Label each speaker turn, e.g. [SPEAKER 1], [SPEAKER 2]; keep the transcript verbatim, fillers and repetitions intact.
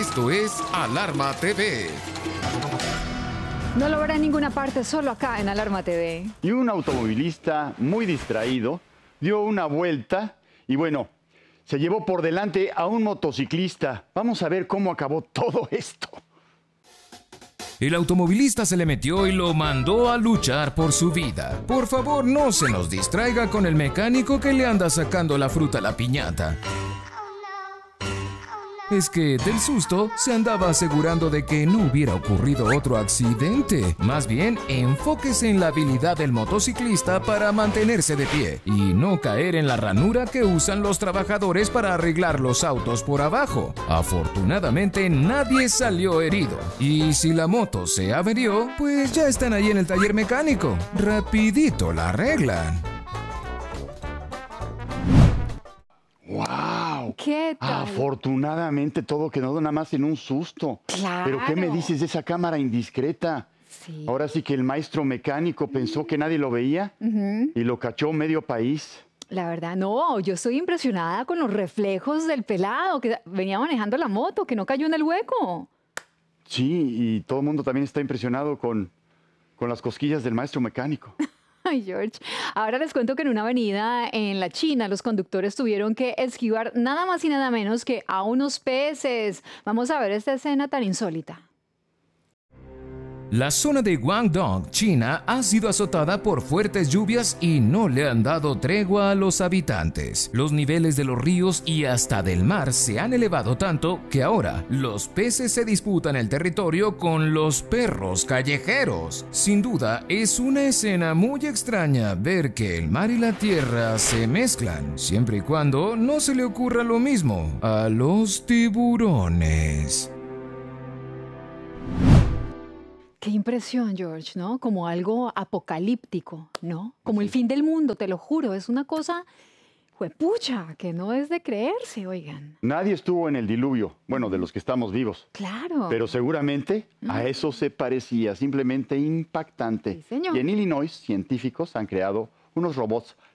[SPEAKER 1] Esto es Alarma T V.
[SPEAKER 2] No lo verá en ninguna parte, solo acá en Alarma T V.
[SPEAKER 3] Y un automovilista muy distraído dio una vuelta y bueno, se llevó por delante a un motociclista. Vamos a ver cómo acabó todo esto.
[SPEAKER 1] El automovilista se le metió y lo mandó a luchar por su vida. Por favor, no se nos distraiga con el mecánico que le anda sacando la fruta a la piñata. Es que del susto se andaba asegurando de que no hubiera ocurrido otro accidente. Más bien, enfóquese en la habilidad del motociclista para mantenerse de pie y no caer en la ranura que usan los trabajadores para arreglar los autos por abajo. Afortunadamente, nadie salió herido. Y si la moto se averió, pues ya están ahí en el taller mecánico. Rapidito la arreglan.
[SPEAKER 3] ¡Wow!
[SPEAKER 2] ¿Qué tal?
[SPEAKER 3] Afortunadamente todo quedó nada más en un susto.
[SPEAKER 2] Claro.
[SPEAKER 3] ¿Pero qué me dices de esa cámara indiscreta?
[SPEAKER 2] Sí.
[SPEAKER 3] Ahora sí que el maestro mecánico pensó que nadie lo veía
[SPEAKER 2] Ujú.
[SPEAKER 3] y lo cachó medio país.
[SPEAKER 2] La verdad, no, yo estoy impresionada con los reflejos del pelado que venía manejando la moto, que no cayó en el hueco.
[SPEAKER 3] Sí, y todo el mundo también está impresionado con, con las cosquillas del maestro mecánico.
[SPEAKER 2] Ay, George. Ahora les cuento que en una avenida en la China los conductores tuvieron que esquivar nada más y nada menos que a unos peces. Vamos a ver esta escena tan insólita.
[SPEAKER 1] La zona de Guangdong, China, ha sido azotada por fuertes lluvias y no le han dado tregua a los habitantes. Los niveles de los ríos y hasta del mar se han elevado tanto que ahora los peces se disputan el territorio con los perros callejeros. Sin duda, es una escena muy extraña ver que el mar y la tierra se mezclan, siempre y cuando no se le ocurra lo mismo a los tiburones.
[SPEAKER 2] Qué impresión, George, ¿no? Como algo apocalíptico, ¿no? Como el fin del mundo, te lo juro. Es una cosa, juepucha, que no es de creerse, oigan.
[SPEAKER 3] Nadie estuvo en el diluvio, bueno, de los que estamos vivos.
[SPEAKER 2] Claro.
[SPEAKER 3] Pero seguramente a eso se parecía, simplemente impactante.
[SPEAKER 2] Sí, señor.
[SPEAKER 3] Y en Illinois, científicos han creado unos robots